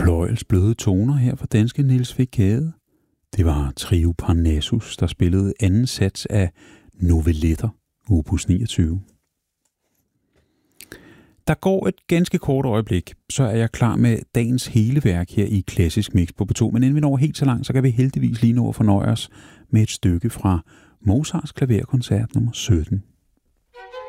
Pløjels bløde toner her fra danske Niels W. Gade. Det var Trio Parnassus, der spillede anden sats af Novelletter, opus 29. Der går et ganske kort øjeblik, så er jeg klar med dagens hele værk her i Klassisk Mix på P2. Men inden vi når helt så langt, så kan vi heldigvis lige nå at fornøje os med et stykke fra Mozarts klaverkoncert nummer 17.